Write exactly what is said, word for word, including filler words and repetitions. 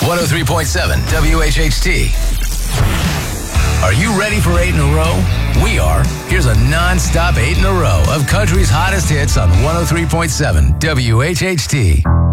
one oh three point seven W H H T. Are you ready for eight in a row? We are. Here's a non-stop eight in a row of country's hottest hits on one oh three point seven W H H T.